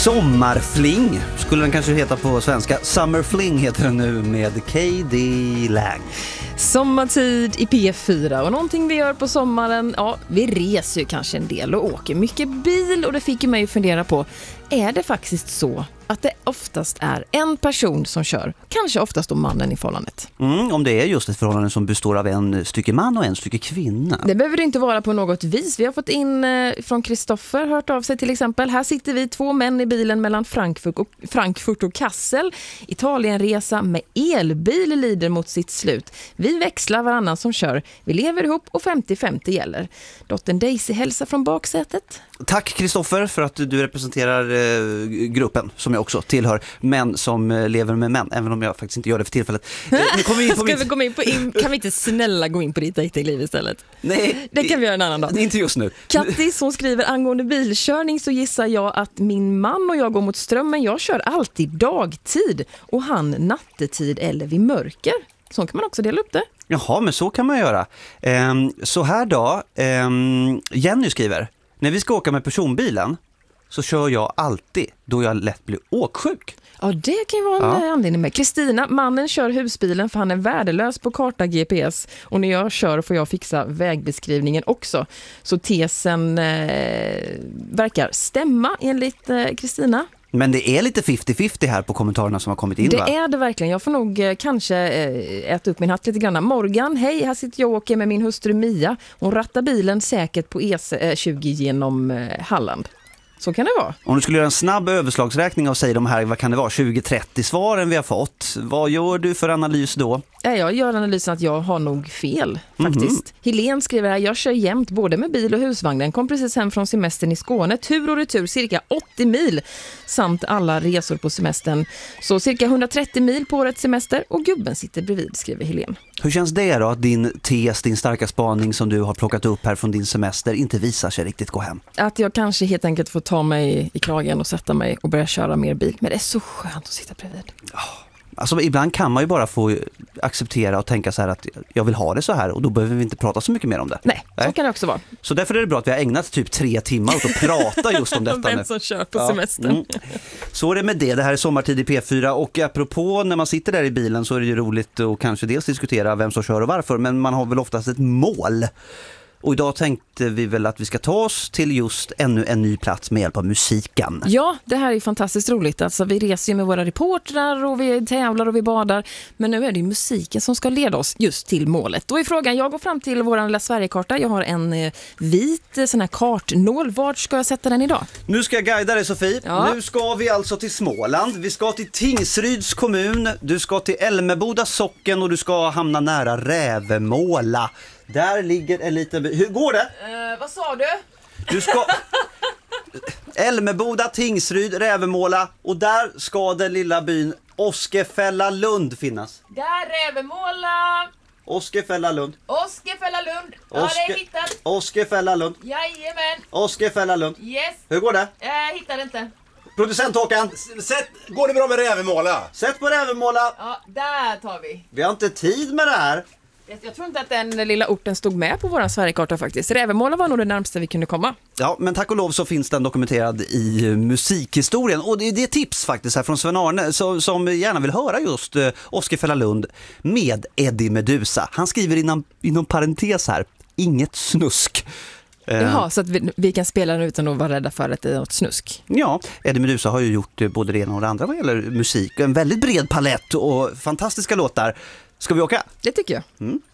Sommarfling skulle den kanske heta på svenska. Summerfling heter den nu med KD Lang. Sommartid i P4 och någonting vi gör på sommaren, ja, vi reser ju kanske en del och åker mycket bil, och det fick ju mig att fundera på, är det faktiskt så att det oftast är en person som kör, kanske oftast då mannen i förhållandet? Om det är just ett förhållande som består av en stycke man och en stycke kvinna. Det behöver det inte vara på något vis. Vi har fått in från Kristoffer, hört av sig till exempel. Här sitter vi 2 män i bilen mellan Frankfurt och Kassel. Italienresa med elbil lider mot sitt slut. Vi växlar varannan som kör. Vi lever ihop och 50-50 gäller. Dottern Daisy hälsar från baksätet. Tack Kristoffer för att du representerar gruppen som jag också tillhör, män som lever med män, även om jag faktiskt inte gör det för tillfället. Nu kommer vi in på Ska vi gå in på kan vi inte snälla gå in på ditt datingliv istället? Nej, det kan vi göra en annan dag. Inte just nu. Kattis, hon skriver angående bilkörning, så gissar jag att min man och jag går mot strömmen. Jag kör alltid dagtid och han nattetid eller vid mörker. Så kan man också dela upp det. Jaha, men så kan man göra. Så här då, Jenny skriver: när vi ska åka med personbilen så kör jag alltid då jag lätt blir åksjuk. Ja, det kan ju vara en anledning med. Kristina, mannen kör husbilen för han är värdelös på karta GPS. Och när jag kör får jag fixa vägbeskrivningen också. Så tesen verkar stämma enligt Kristina. Men det är lite 50-50 här på kommentarerna som har kommit in, det va? Det är det verkligen. Jag får nog kanske äta upp min hatt lite grann. Morgan, hej, här sitter jag och åker med min hustru Mia. Hon rattar bilen säkert på E20 genom Halland. Så kan det vara. Om du skulle göra en snabb överslagsräkning av sig de här, vad kan det vara, 20-30 svaren vi har fått. Vad gör du för analys då? Jag gör analysen att jag har nog fel faktiskt. Helene skriver här: jag kör jämt både med bil och husvagnen. Kom precis hem från semestern i Skåne. Tur och retur cirka 80 mil. Samt alla resor på semestern. Så cirka 130 mil på årets semester. Och gubben sitter bredvid, skriver Helene. Hur känns det då att din tes, din starka spaning som du har plockat upp här från din semester inte visar sig riktigt gå hem? Att jag kanske helt enkelt får ta mig i kragen och sätta mig och börja köra mer bil. Men det är så skönt att sitta bredvid. Alltså ibland kan man ju bara få acceptera och tänka så här att jag vill ha det så här, och då behöver vi inte prata så mycket mer om det. Nej, så kan det också vara. Så därför är det bra att vi har ägnat typ 3 timmar åt att prata just om detta. Vem som kör på semestern. Så är det med det. Det här är Sommartid i P4, och apropå när man sitter där i bilen så är det ju roligt att kanske dels diskutera vem som kör och varför, men man har väl oftast ett mål. Och idag tänkte vi väl att vi ska ta oss till just ännu en ny plats med hjälp av musiken. Ja, det här är fantastiskt roligt. Alltså, vi reser ju med våra reportrar och vi tävlar och vi badar. Men nu är det ju musiken som ska leda oss just till målet. Då är frågan, jag går fram till vår lilla Sverigekarta. Jag har en vit sån här kartnål. Vart ska jag sätta den idag? Nu ska jag guida dig, Sofie. Ja. Nu ska vi alltså till Småland. Vi ska till Tingsryds kommun. Du ska till Älmeboda socken och du ska hamna nära Rävemåla. Där ligger en liten by. Hur går det? Vad sa du? Du ska Älmeboda, Tingsryd, Rävemåla, och där ska den lilla byn Oskefällalund finnas. Där Rävemåla. Oskefällalund. Oskefällalund. Ja, det är hittat. Oskefällalund. Jajamän. Oskefällalund. Yes. Hur går det? Jag hittar inte. Producent Håkan. Går det bra med Rävemåla? Sätt på Rävemåla. Ja, där tar vi. Vi har inte tid med det här. Jag tror inte att den lilla orten stod med på våran Sverigekarta faktiskt. Rävemåla var nog det närmaste vi kunde komma. Ja, men tack och lov så finns den dokumenterad i musikhistorien. Och det är tips faktiskt här från Sven Arne som gärna vill höra just Oskefällalund med Eddie Meduza. Han skriver inom parentes här: inget snusk. Jaha, så att vi kan spela den utan att vara rädda för att det är något snusk. Ja, Eddie Meduza har ju gjort både det ena och det andra vad gäller musik. En väldigt bred palett och fantastiska låtar. Ska vi åka? Det tycker jag.